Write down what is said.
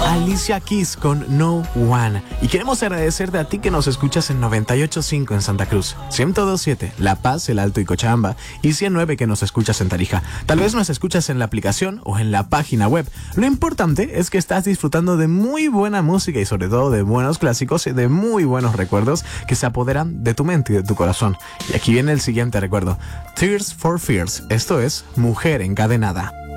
Alicia Keys con No One. Y queremos agradecerte a ti que nos escuchas en 98.5 en Santa Cruz, 102.7 La Paz, El Alto y Cochabamba y 109 que nos escuchas en Tarija. Tal vez nos escuchas en la aplicación o en la página web. Lo importante es que estás disfrutando de muy buena música y sobre todo de buenos clásicos y de muy buenos recuerdos que se apoderan de tu mente y de tu corazón. Y aquí viene el siguiente recuerdo. Tears for Fears. Esto es Mujer Encadenada.